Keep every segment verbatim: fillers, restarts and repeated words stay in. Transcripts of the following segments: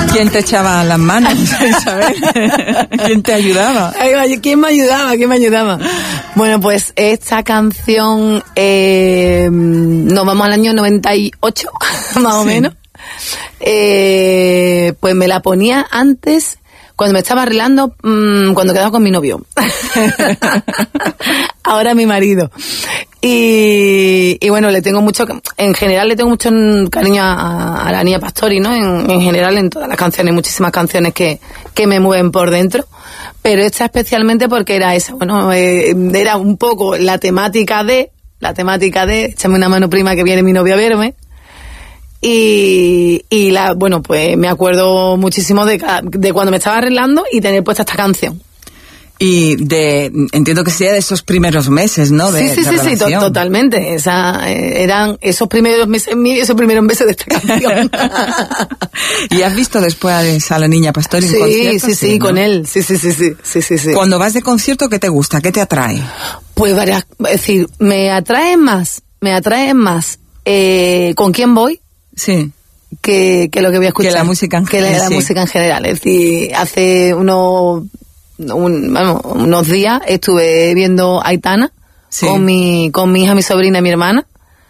¿Quién te echaba las manos, Isabel? ¿Quién te ayudaba? ¿Quién me ayudaba? ¿Quién me ayudaba? Bueno, pues esta canción, eh, nos vamos al año noventa y ocho, más o sí. menos. Eh, pues me la ponía antes, cuando me estaba arreglando, mmm, cuando quedaba con mi novio. Ahora mi marido. Y, y bueno, le tengo mucho, en general le tengo mucho cariño a, a la Niña Pastori, ¿no? En, en general en todas las canciones, muchísimas canciones que, que me mueven por dentro, pero esta especialmente porque era esa, bueno, eh, era un poco la temática de, la temática de, échame una mano prima que viene mi novio a verme, y, y la, bueno, pues me acuerdo muchísimo de, de cuando me estaba arreglando y tener puesta esta canción. Y de, entiendo que sea de esos primeros meses, ¿no? De, sí, sí, de sí, sí, to- totalmente. Esa, eh, eran esos primeros meses míos, esos primeros meses de esta canción. ¿Y has visto después a la Niña Pastori en sí, concierto? Sí, sí, sí, ¿no? Con él. Sí, sí, sí, sí, sí, sí, sí. Cuando vas de concierto, ¿qué te gusta? ¿Qué te atrae? Pues varias, es decir, me atrae más, me atrae más, eh, ¿con quién voy? Sí. Que, que lo que voy a escuchar. Que la música en general. Que la, la sí. música en general. Es decir, hace unos, un, vamos, unos días estuve viendo Aitana sí. con mi, con mi hija, mi sobrina y mi hermana.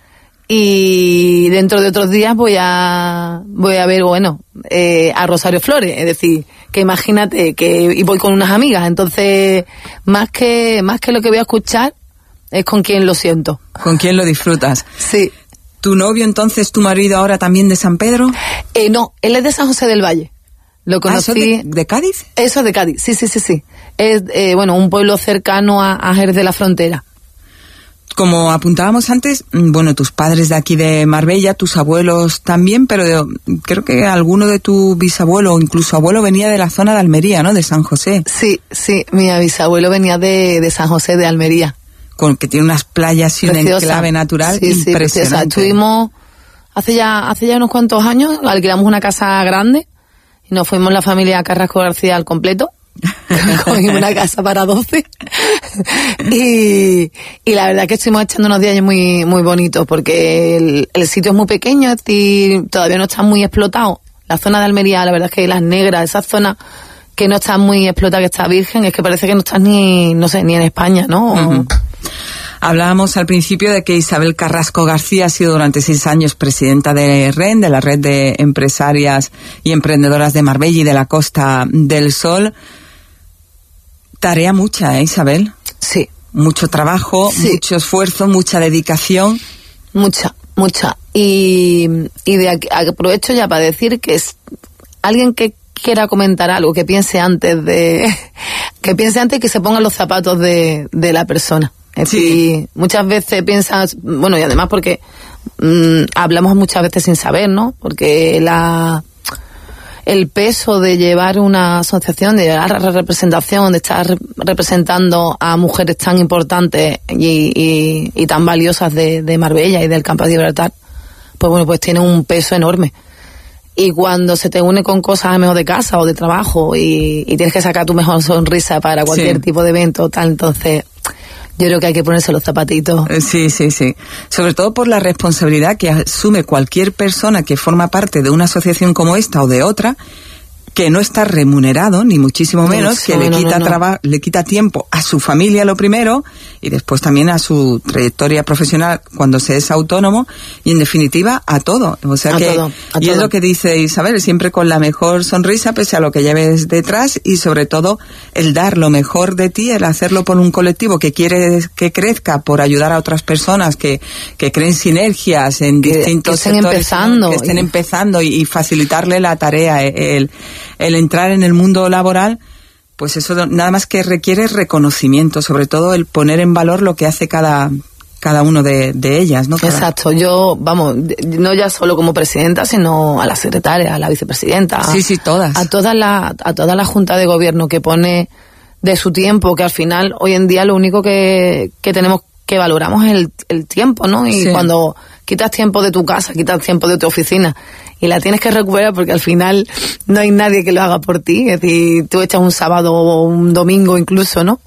Y dentro de otros días voy a, voy a ver, bueno, eh, a Rosario Flores. Es decir, que imagínate que, y voy con unas amigas. Entonces, más que, más que lo que voy a escuchar, es con quién lo siento. Con quién lo disfrutas. Sí. ¿Tu novio entonces, tu marido ahora también de San Pedro? Eh, no, él es de San José del Valle. Lo conocí. ¿Ah, eso de, de Cádiz? Eso es de Cádiz, sí, sí, sí, sí. Es, eh, bueno, un pueblo cercano a, a Jerez de la Frontera. Como apuntábamos antes, bueno, tus padres de aquí de Marbella, tus abuelos también, pero de, creo que alguno de tu bisabuelo o incluso abuelo venía de la zona de Almería, ¿no? De San José. Sí, sí, mi bisabuelo venía de, de San José de Almería. Con que tiene unas playas y un enclave natural sí, impresionante. Sí, preciosa. Estuvimos hace ya hace ya unos cuantos años, alquilamos una casa grande y nos fuimos la familia Carrasco García al completo. Cogimos una casa para doce y, y la verdad que estuvimos echando unos días muy muy bonitos porque el, el sitio es muy pequeño, es decir, todavía no está muy explotado. La zona de Almería, la verdad es que Las Negras, esa zona que no está muy explotada, que está virgen, es que parece que no estás ni, no sé, ni en España, ¿no? Uh-huh. Hablábamos al principio de que Isabel Carrasco García ha sido durante seis años presidenta de R E N, de la Red de Empresarias y Emprendedoras de Marbella y de la Costa del Sol. Tarea mucha, ¿eh, Isabel? Sí. Mucho trabajo, sí. mucho esfuerzo, mucha dedicación. Mucha, mucha. Y, y de aquí, aprovecho ya para decir que es alguien que quiera comentar algo, que piense antes de, que piense antes que se pongan los zapatos de, de la persona. Es sí. decir, muchas veces piensas, bueno, y además porque mmm, hablamos muchas veces sin saber, ¿no? Porque la, el peso de llevar una asociación, de llevar la representación, de estar representando a mujeres tan importantes y, y, y tan valiosas de, de Marbella y del Campo de Gibraltar, pues bueno, pues tiene un peso enorme. Y cuando se te une con cosas a lo mejor de casa o de trabajo y, y tienes que sacar tu mejor sonrisa para cualquier sí. tipo de evento, tal, entonces yo creo que hay que ponerse los zapatitos. Sí, sí, sí. Sobre todo por la responsabilidad que asume cualquier persona que forma parte de una asociación como esta o de otra, que no está remunerado, ni muchísimo menos, no, que no, le quita no, no. Traba, le quita tiempo a su familia lo primero, y después también a su trayectoria profesional cuando se es autónomo, y en definitiva a todo. O sea a que, todo, a y todo. es lo que dice Isabel, siempre con la mejor sonrisa, pese a lo que lleves detrás, y sobre todo el dar lo mejor de ti, el hacerlo por un colectivo que quiere que crezca, por ayudar a otras personas que, que creen sinergias en que, distintos que estén sectores, empezando, que estén y... empezando y, y facilitarle la tarea, el el entrar en el mundo laboral, pues eso nada más que requiere reconocimiento, sobre todo el poner en valor lo que hace cada cada uno de, de ellas, ¿no? Cada... Exacto, yo, vamos, no ya solo como presidenta, sino a la secretaria, a la vicepresidenta, sí, sí, todas. A toda la, a toda la junta de gobierno que pone de su tiempo, que al final, hoy en día lo único que, que tenemos que valoramos es el, el tiempo, ¿no? Y sí. cuando quitas tiempo de tu casa, quitas tiempo de tu oficina y la tienes que recuperar porque al final no hay nadie que lo haga por ti, es decir, tú echas un sábado o un domingo incluso, ¿no?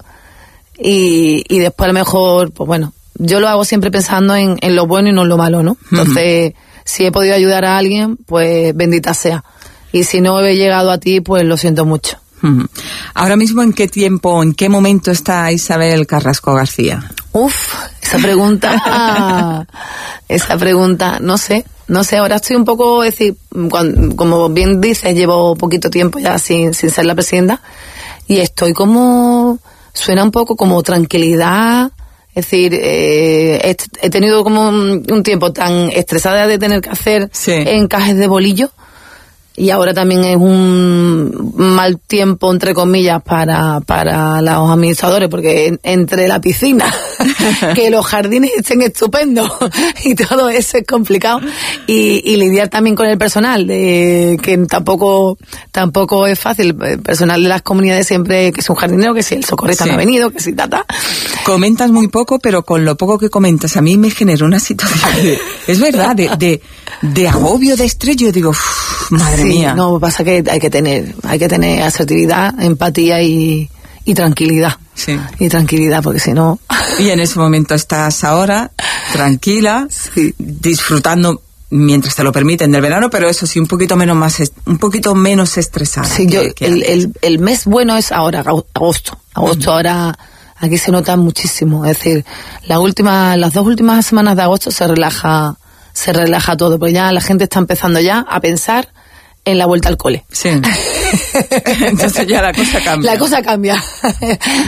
Y, y después a lo mejor, pues bueno, yo lo hago siempre pensando en, en lo bueno y no en lo malo, ¿no? Entonces, uh-huh. si he podido ayudar a alguien, pues bendita sea. y si no he llegado a ti, pues lo siento mucho. Uh-huh. Ahora mismo, ¿en qué tiempo, en qué momento está Isabel Carrasco García? Uf, esa pregunta, esa pregunta, no sé, no sé, ahora estoy un poco, es decir, cuando, como bien dices, llevo poquito tiempo ya sin, sin ser la presidenta, y estoy como, suena un poco como tranquilidad, es decir, eh, he, he tenido como un, un tiempo tan estresada de tener que hacer sí. encajes de bolillo, y ahora también es un mal tiempo, entre comillas, para, para los administradores, porque entre la piscina, que los jardines estén estupendos y todo eso es complicado, y, y lidiar también con el personal, de que tampoco tampoco es fácil. El personal de las comunidades siempre, que es un jardinero, que si el socorrista sí. no ha venido, que si tata. Comentas muy poco, pero con lo poco que comentas a mí me genera una situación de, es verdad, de, de, de agobio, de estrés. Yo digo, uff, madre sí, mía. No, pasa que hay que tener, hay que tener asertividad, empatía y, y tranquilidad. Sí. Y tranquilidad, porque si no... Y en ese momento estás ahora tranquila, sí. disfrutando mientras te lo permiten del verano, pero eso sí, un poquito menos más, un poquito menos estresada. Sí, yo, que, que el, el, el mes bueno es ahora, agosto. Agosto uh-huh. ahora aquí se nota muchísimo. Es decir, la última, las dos últimas semanas de agosto se relaja, se relaja todo, porque ya la gente está empezando ya a pensar en la vuelta al cole. Sí. Entonces ya la cosa cambia. La cosa cambia.